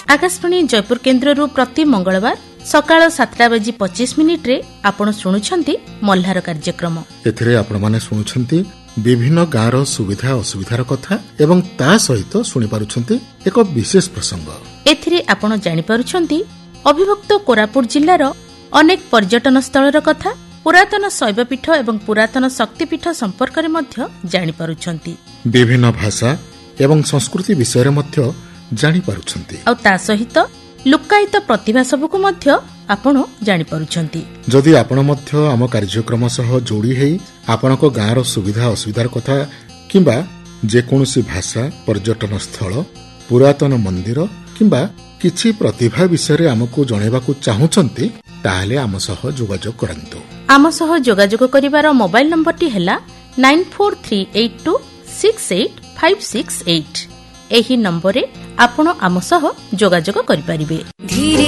आकाशवाणी जयपुर केन्द्रରୁ प्रति मंगलवार सकाळ 7:25 आपण शुणुछंती मल्हार कार्यक्रम। एथिरे आपण माने शुणुछंती विभिन्न गाँर सुविधा असुविधार कथा एवं ता सहित शुणी पारुछंती एक विशेष प्रसंग। एथिरे आपण जानि पारुछंती अभिभक्त कोरापुट जिल्लार अनेक पर्यटन स्थलर कथा, पुरातन शैवपीठ एवं पुरातन शक्तिपीठ संपर्क रे मध्य जानि पारुछंती। विभिन्न भाषा एवं संस्कृति विषय रे मध्य जानि पारुछंती। आ ता सहित लुकायित प्रतिभा सबको मध्य आपण जानि पारुछंती। जदि आपण मध्य आम कार्यक्रम सह जोड़ी हेई आपनको गाँर सुविधा असुविधार कथा किंबा जे कोनोसी भाषा, पर्यटन स्थल, पुरातन मंदिर किंबा किछि प्रतिभा विषय आमको जणेबाकू चाहुचंती ताहाले आम सह जोगाजोग करंतु। आम सह जोगाजोग करिवार मोबाइल नंबरटी हैला 9438268568। एही नंबर रे आपण आम सह जोगाजोग करि परिबे। धीरे